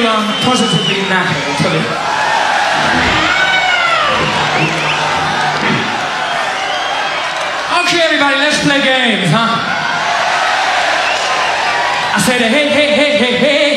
positively knackered, I tell you. Okay, everybody, let's play games, huh? I said, hey, hey, hey, hey, hey.